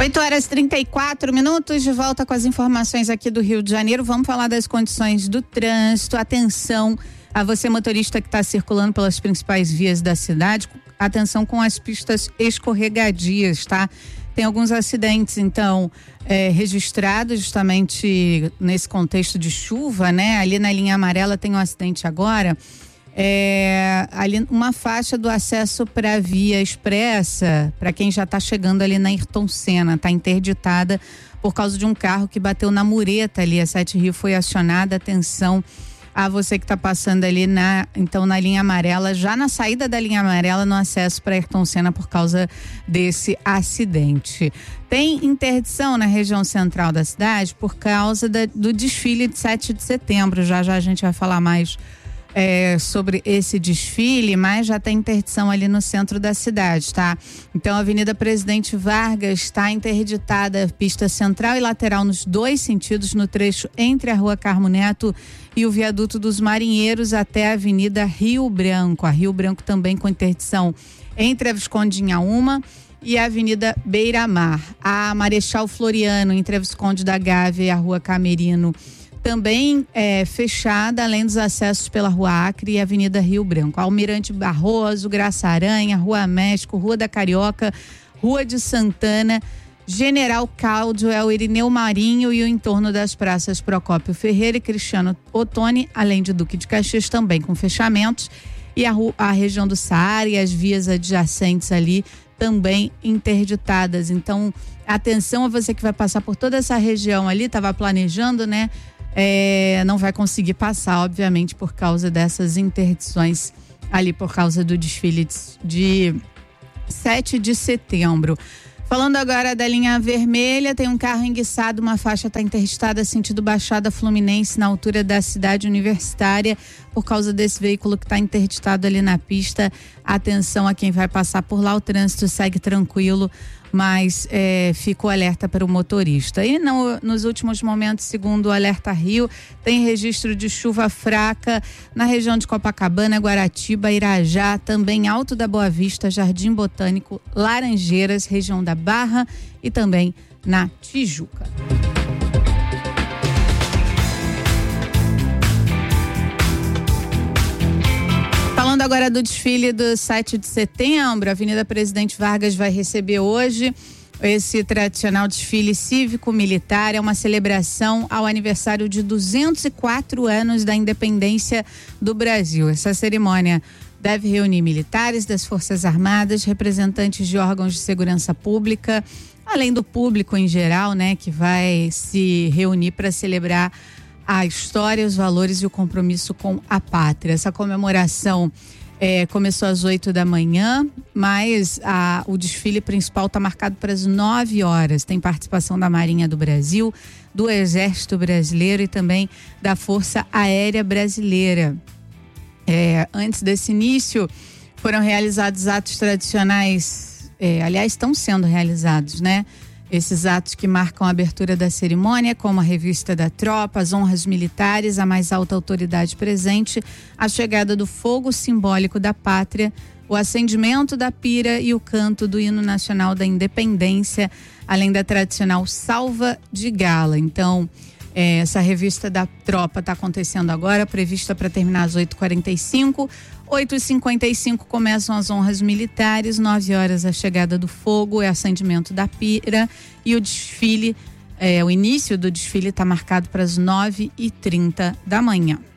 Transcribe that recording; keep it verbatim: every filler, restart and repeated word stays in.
oito horas e trinta e quatro minutos, de volta com as informações aqui do Rio de Janeiro. Vamos falar das condições do trânsito. Atenção a você, motorista que está circulando pelas principais vias da cidade. Atenção com as pistas escorregadias, tá? Tem alguns acidentes, então, é, registrados justamente nesse contexto de chuva, né? Ali na linha amarela tem um acidente agora. É, ali uma faixa do acesso para a via expressa, para quem já está chegando ali na Ayrton Senna, está interditada por causa de um carro que bateu na mureta ali. A Sete Rio foi acionada. Atenção a você que está passando ali na, então, na linha amarela, já na saída da linha amarela, no acesso para Ayrton Senna por causa desse acidente. Tem interdição na região central da cidade por causa da, do desfile de sete de setembro. Já já a gente vai falar mais É, sobre esse desfile, mas já tem interdição ali no centro da cidade, tá? Então a Avenida Presidente Vargas está interditada, pista central e lateral nos dois sentidos, no trecho entre a Rua Carmo Neto e o Viaduto dos Marinheiros até a Avenida Rio Branco. A Rio Branco também com interdição entre a Visconde de Inhaúma e a Avenida Beira-Mar. A Marechal Floriano, entre a Visconde da Gávea e a Rua Camerino, também é fechada, além dos acessos pela Rua Acre e Avenida Rio Branco. Almirante Barroso, Graça Aranha, Rua México, Rua da Carioca, Rua de Santana, General Caldwell, Irineu Marinho e o entorno das praças Procópio Ferreira e Cristiano Ottoni, além de Duque de Caxias, também com fechamentos. E a, rua, a região do Saara e as vias adjacentes ali também interditadas. Então, atenção a você que vai passar por toda essa região ali, estava planejando, né? É, não vai conseguir passar, obviamente, por causa dessas interdições ali, por causa do desfile de sete de setembro. Falando agora da linha vermelha, tem um carro enguiçado, uma faixa está interditada sentido Baixada Fluminense, na altura da cidade universitária, por causa desse veículo que está interditado ali na pista. Atenção a quem vai passar por lá, o trânsito segue tranquilo, mas é, fica o alerta para o motorista. E no, nos últimos momentos, segundo o Alerta Rio, tem registro de chuva fraca na região de Copacabana, Guaratiba, Irajá, também Alto da Boa Vista, Jardim Botânico, Laranjeiras, região da Barra e também na Tijuca. Falando agora do desfile do sete de setembro, a Avenida Presidente Vargas vai receber hoje esse tradicional desfile cívico-militar. É uma celebração ao aniversário de duzentos e quatro anos da independência do Brasil. Essa cerimônia deve reunir militares das Forças Armadas, representantes de órgãos de segurança pública, além do público em geral, né, que vai se reunir para celebrar a história, os valores e o compromisso com a pátria. Essa comemoração é, começou às oito da manhã, mas a, o desfile principal está marcado para as nove horas. Tem participação da Marinha do Brasil, do Exército Brasileiro e também da Força Aérea Brasileira. É, antes desse início, foram realizados atos tradicionais, é, aliás, estão sendo realizados, né? Esses atos que marcam a abertura da cerimônia, como a revista da tropa, as honras militares, a mais alta autoridade presente, a chegada do fogo simbólico da pátria, o acendimento da pira e o canto do hino nacional da independência, além da tradicional salva de gala. Então, é, essa revista da tropa está acontecendo agora, prevista para terminar às oito e quarenta e cinco. oito e cinquenta e cinco começam as honras militares, nove horas a chegada do fogo, é acendimento da pira e o desfile, é, o início do desfile está marcado para as nove e trinta da manhã.